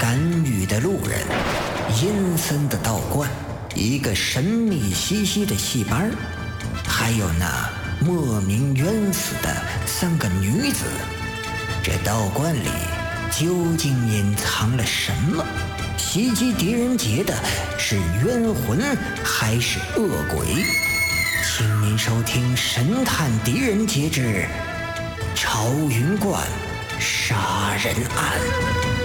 干预的路人，阴森的道观，一个神秘兮兮的戏班，还有那莫名冤死的3个女子。这道观里究竟隐藏了什么？袭击狄仁杰的是冤魂还是恶鬼？请您收听《神探狄仁杰之朝云观杀人案》。